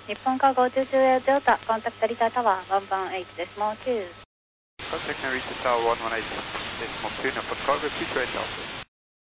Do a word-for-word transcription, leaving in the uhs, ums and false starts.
日本カーゴ two two eight Delta, contact Delta Tower one one eight decimal two. Contact Narita Tower one one eight decimal two, Nippon Cargo two two eight Delta.